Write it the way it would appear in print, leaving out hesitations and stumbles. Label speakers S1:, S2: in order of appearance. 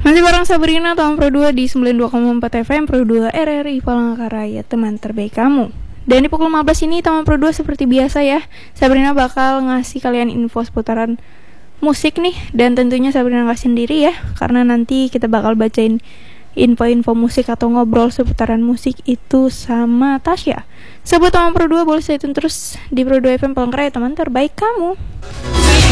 S1: Masih bareng Sabrina Tahun Pro 2 di 92,4 FM Pro 2 RRI Palangkaraya, teman terbaik kamu. Dan di pukul 15 ini Taman Pro 2 seperti biasa ya, Sabrina bakal ngasih kalian info seputaran musik nih. Dan tentunya Sabrina nggak sendiri ya, karena nanti kita bakal bacain info-info musik atau ngobrol seputaran musik itu sama Tasya. Sebut Taman Pro 2 boleh stay tune terus di Pro 2 FM Palangkaraya, teman terbaik kamu.